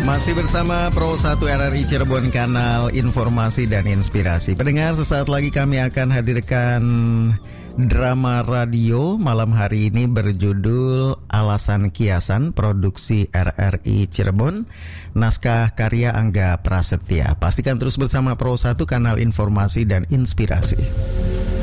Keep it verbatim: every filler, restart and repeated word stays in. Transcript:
Masih bersama Pro satu R R I Cirebon, kanal informasi dan inspirasi. Pendengar, sesaat lagi kami akan hadirkan drama radio malam hari ini berjudul Alasan Kiasan, produksi R R I Cirebon, naskah karya Angga Prasetya. Pastikan terus bersama Pro satu, kanal informasi dan inspirasi.